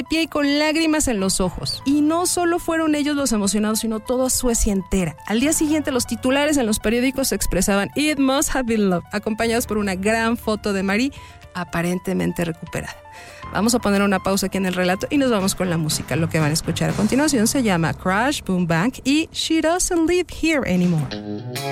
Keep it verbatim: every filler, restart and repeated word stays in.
pie y con lágrimas en los ojos. Y no solo fueron ellos los emocionados, sino toda Suecia entera. Al día siguiente, los titulares en los periódicos expresaban "It must have been love", acompañados por una gran foto de Marie, aparentemente recuperada. Vamos a poner una pausa aquí en el relato y nos vamos con la música. Lo que van a escuchar a continuación se llama Crash Boom Bang y She Doesn't Live Here Anymore.